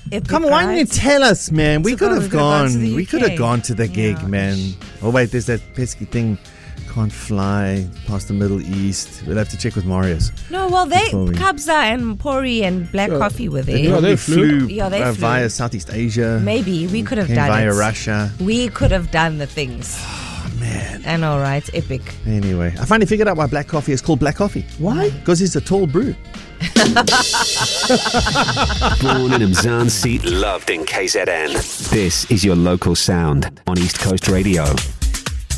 Epic, Come on, why didn't you tell us, man? We could have gone. to the We could have UK. gone to the gig, Yeah. man. Oh wait, there's that pesky thing. Can't fly past the Middle East. We'll have to check with Marius. No, well, Before we- Kabza and Pori and Black Coffee were there. Yeah, they flew. Yeah, they flew. via Southeast Asia. Maybe we could have Came done via it. Russia. We could have done the things. Oh man. I know, right? Epic. Anyway, I finally figured out why black coffee is called black coffee. Why? Because it's a tall brew. Born in Mzansi, loved in KZN. This is your local sound on East Coast Radio.